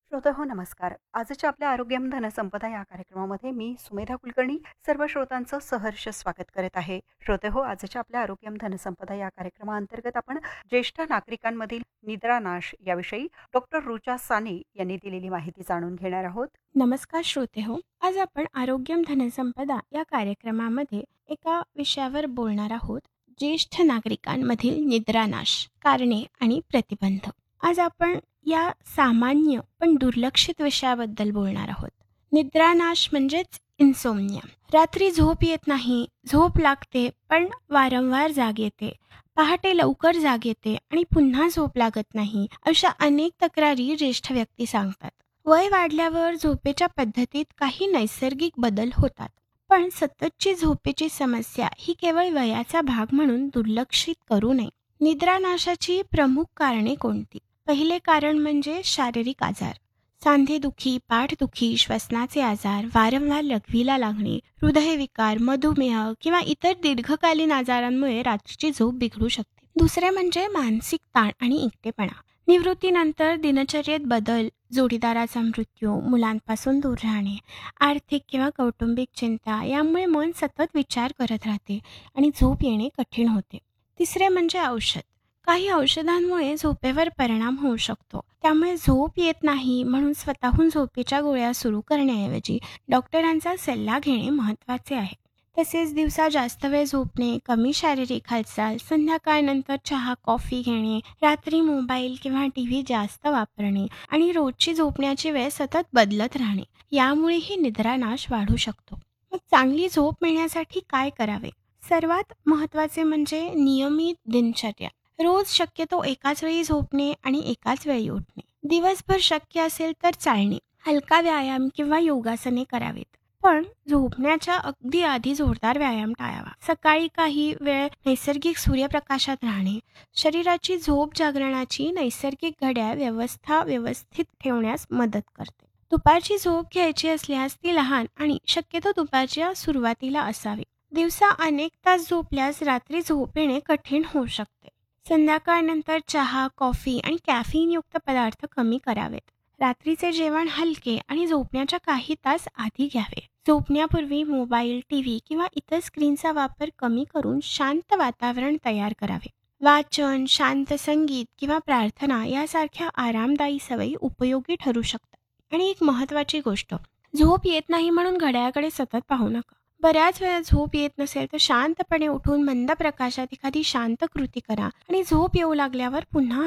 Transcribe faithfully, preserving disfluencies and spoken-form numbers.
श्रोते हो नमस्कार. आजच्या आपल्या आरोग्यम धनसंपदा या कार्यक्रमामध्ये मी सुमेधा कुलकर्णी सर्व श्रोतांचं सहर्ष स्वागत करत आहे. श्रोते हो आजच्या आपल्या आरोग्यम धनसंपदा या कार्यक्रमाअंतर्गत आपण ज्येष्ठ नागरिकांमधील निद्रानाश याविषयी डॉक्टर रुचा साने यांनी दिलेली माहिती जाणून घेणार आहोत. नमस्कार श्रोते हो. आज आपण आरोग्यम धनसंपदा या कार्यक्रमामध्ये एका विषयावर बोलणार आहोत. ज्येष्ठ नागरिकांमधील निद्रानाश, कारणे आणि प्रतिबंध. आज आपण या सामान्य पण दुर्लक्षित विषयाबद्दल बोलणार आहोत. निद्रानाश म्हणजेच इन्सोम्निया. रात्री झोप येत नाही, झोप लागते पण वारंवार जाग येते, पहाटे लवकर जाग येते आणि पुन्हा झोप लागत नाही, अशा अनेक तक्रारी ज्येष्ठ व्यक्ती सांगतात. वय वाढल्यावर झोपेच्या पद्धतीत काही नैसर्गिक बदल होतात, पण सततची झोपेची समस्या ही केवळ वयाचा भाग म्हणून दुर्लक्षित करू नये. निद्रानाशाची प्रमुख कारणे कोणती? पहिले कारण म्हणजे शारीरिक आजार. सांधेदुखी, पाठदुखी, श्वसनाचे आजार, वारंवार लघवीला लागणे, हृदयविकार, मधुमेह किंवा इतर दीर्घकालीन आजारांमुळे रात्रीची झोप बिघडू शकते. दुसरे म्हणजे मानसिक ताण आणि एकटेपणा. निवृत्तीनंतर दिनचर्येत बदल, जोडीदाराचा मृत्यू, मुलांपासून दूर राहणे, आर्थिक किंवा कौटुंबिक चिंता यामुळे मन सतत विचार करत राहते आणि झोप येणे कठीण होते. तिसरे म्हणजे औषध. काही औषधांमुळे झोपेवर परिणाम होऊ शकतो, त्यामुळे झोप येत नाही म्हणून स्वतःहून झोपेच्या गोळ्या सुरू करण्याऐवजी डॉक्टरांचा सल्ला घेणे महत्त्वाचे आहे. तसेच दिवसा जास्त वेळ झोपणे, कमी शारीरिक हालचाल, संध्याकाळनंतर चहा कॉफी घेणे, रात्री मोबाईल किंवा टी व्ही जास्त वापरणे आणि रोजची झोपण्याची वेळ सतत बदलत राहणे यामुळेही निद्रानाश वाढू शकतो. मग चांगली झोप मिळण्यासाठी काय करावे? सर्वात महत्त्वाचे म्हणजे नियमित दिनचर्या. रोज शक्यतो एकाच वेळी झोपणे आणि एकाच वेळी उठणे. दिवसभर शक्य असेल तर चालणे, हलका व्यायाम किंवा योगासने करावेत. पण झोपण्याच्या अगदी आधी जोरदार व्यायाम टाळावा. सकाळी काही वेळ नैसर्गिक सूर्यप्रकाशात राहणे, शरीराची झोप जागरणाची नैसर्गिक घड्याळ व्यवस्था व्यवस्थित ठेवण्यास मदत करते. दुपारची झोप घ्यायची असल्यास ती लहान आणि शक्यतो दुपारच्या सुरुवातीला असावी. दिवसा अनेक तास झोपल्यास रात्री झोप येणे कठीण होऊ शकते. संध्याकाळनंतर चहा, कॉफी आणि कॅफीनयुक्त पदार्थ कमी करावेत. रात्रीचे जेवण हलके आणि झोपण्याच्या काही तास आधी घ्यावे. झोपण्यापूर्वी मोबाईल, टी व्ही किंवा इतर स्क्रीनचा वापर कमी करून शांत वातावरण तयार करावे. वाचन, शांत संगीत किंवा प्रार्थना यासारख्या आरामदायी सवयी उपयोगी ठरू शकतात. आणि एक महत्त्वाची गोष्ट, झोप येत नाही म्हणून घड्याळाकडे सतत पाहू नका. बऱ्याच वेळा झोप येत नसेल तर शांतपणे उठून मंद प्रकाशात एखादी शांत कृती करा आणि झोप येऊ लागल्यावर पुन्हा